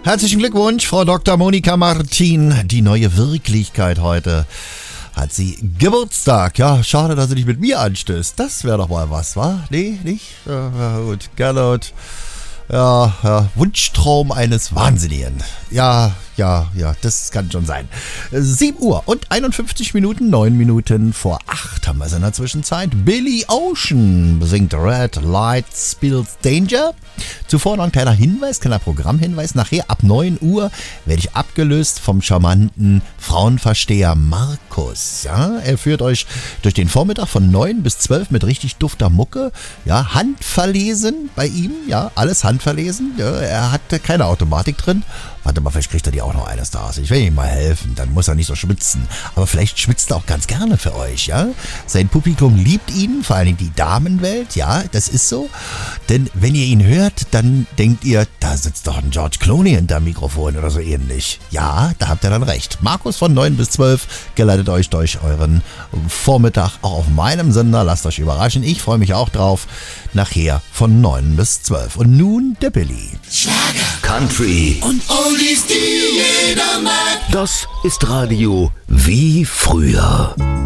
Herzlichen Glückwunsch, Frau Dr. Monika Martin. Die neue Wirklichkeit heute. Hat sie Geburtstag. Ja, schade, dass sie nicht mit mir anstößt. Das wäre doch mal was, wa? Nee, nicht? Ja, gut, Gernot. Ja, Wunschtraum eines Wahnsinnigen. Ja, das kann schon sein. 7 Uhr und 51 Minuten, 9 Minuten vor 8 haben wir es in der Zwischenzeit. Billy Ocean singt Red Light Spills Danger. Zuvor noch ein kleiner Programmhinweis. Nachher ab 9 Uhr werde ich abgelöst vom charmanten Frauenversteher Markus. Ja, er führt euch durch den Vormittag von 9 bis 12 mit richtig dufter Mucke. Ja, handverlesen bei ihm. Ja, alles handverlesen. Ja, er hat keine Automatik drin. Warte mal, vielleicht kriegt er dir auch noch eines da. Ich will ihm mal helfen, dann muss er nicht so schwitzen. Aber vielleicht schwitzt er auch ganz gerne für euch, ja? Sein Publikum liebt ihn, vor allem die Damenwelt, ja, das ist so. Denn wenn ihr ihn hört, dann denkt ihr, da sitzt doch ein George Clooney hinter dem Mikrofon oder so ähnlich. Ja, da habt ihr dann recht. Markus von 9 bis 12 geleitet euch durch euren Vormittag auch auf meinem Sender. Lasst euch überraschen, ich freue mich auch drauf. Nachher von 9 bis 12. Und nun der Billy. Schlager, Country und Oldies, die jeder mag. Das ist Radio wie früher.